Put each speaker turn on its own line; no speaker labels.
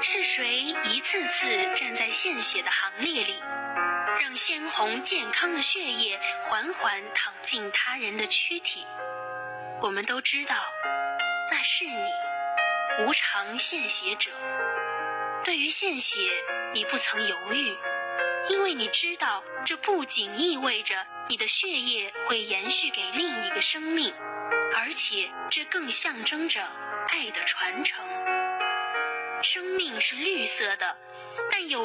是谁一次次站在献血的行列里，让鲜红健康的血液缓缓淌进他人的躯体？我们都知道，那是你，无偿献血者。对于献血，你不曾犹豫，因为你知道，这不仅意味着你的血液会延续给另一个生命，而且这更象征着爱的传承。生命是绿色的，但有